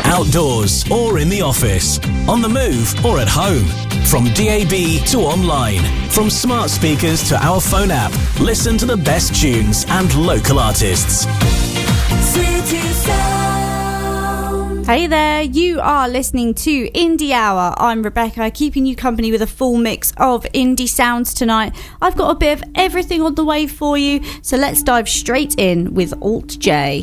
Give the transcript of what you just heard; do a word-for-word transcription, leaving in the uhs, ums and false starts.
outdoors or in the office, on the move or at home. From D A B to online, from smart speakers to our phone app, listen to the best tunes and local artists. City Sound. Hey there, you are listening to Indie Hour. I'm Rebecca, keeping you company with a full mix of indie sounds tonight. I've got a bit of everything on the way for you, so let's dive straight in with Alt J.